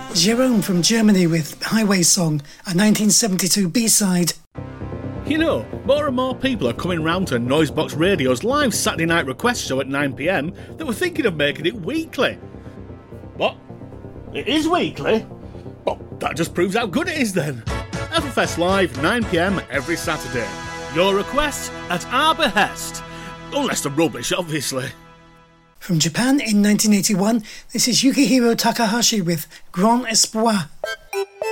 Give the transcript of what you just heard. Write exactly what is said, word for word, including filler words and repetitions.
Jerome from Germany with Highway Song, a nineteen seventy-two B-side. You know, more and more people are coming round to Noisebox Radio's live Saturday night request show at nine p m that were thinking of making it weekly. What? It is weekly? Well, that just proves how good it is then. Everfest Live, nine p m every Saturday. Your request at our behest. Unless they're rubbish, obviously. From Japan in nineteen eighty-one, this is Yukihiro Takahashi with Grand Espoir.